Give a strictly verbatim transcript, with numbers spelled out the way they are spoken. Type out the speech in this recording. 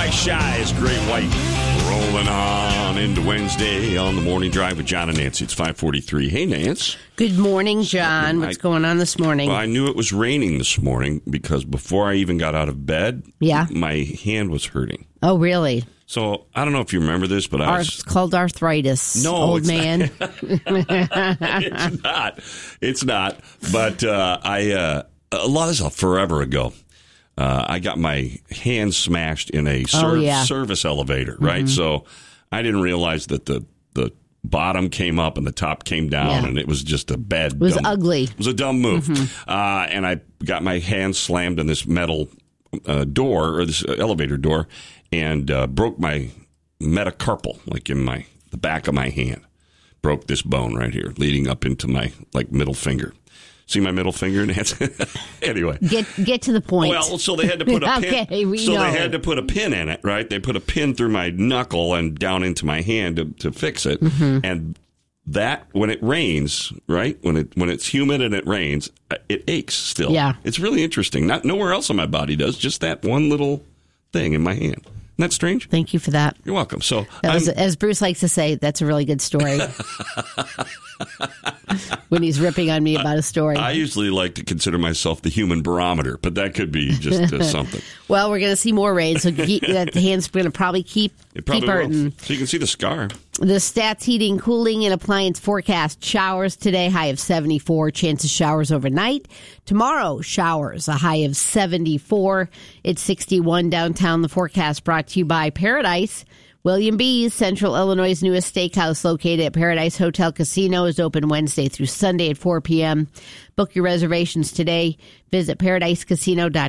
Mike Shire's Great White rolling on into Wednesday on the morning drive with John and Nancy. It's five forty-three. Hey, Nance. Good morning, John. What's I, going on this morning? Well, I knew it was raining this morning because before I even got out of bed, yeah. my hand was hurting. Oh, really? So I don't know if you remember this, but I was... It's called arthritis, no, old it's man. Not. It's not. It's not. But uh, I uh, a lot of this forever ago. Uh, I got my hand smashed in a ser- oh, yeah. service elevator, right? Mm-hmm. So I didn't realize that the, the bottom came up and the top came down, yeah. and it was just a bad... It was dumb, ugly. It was a dumb move. Mm-hmm. Uh, and I got my hand slammed in this metal uh, door, or this elevator door, and uh, broke my metacarpal, like in my the back of my hand. Broke this bone right here, leading up into my like middle finger. See my middle finger, Nancy? Anyway. Get get to the point. Well, so they had to put a pin. Okay, we so know. they had to put a pin in it, right? They put a pin through my knuckle and down into my hand to, to fix it. Mm-hmm. And that, when it rains, right? When it when it's humid and it rains, it aches still. Yeah. It's really interesting. Not nowhere else on my body does, just that one little thing in my hand. Isn't that strange? Thank you for that. You're welcome. So, that was, as Bruce likes to say, that's a really good story. When he's ripping on me about a story. I usually like to consider myself the human barometer, but that could be just uh, something. Well, we're going to see more rain, so keep, that hand's going to probably keep, it probably keep hurting. Will. So you can see the scar. The Stats Heating, Cooling, and Appliance forecast. Showers today, high of seventy-four. Chance of showers overnight. Tomorrow, showers, a high of seventy-four. It's sixty-one downtown. The forecast brought to you by Paradise. William B's, Central Illinois' newest steakhouse located at Paradise Hotel Casino, is open Wednesday through Sunday at four p.m. Book your reservations today. Visit paradise casino dot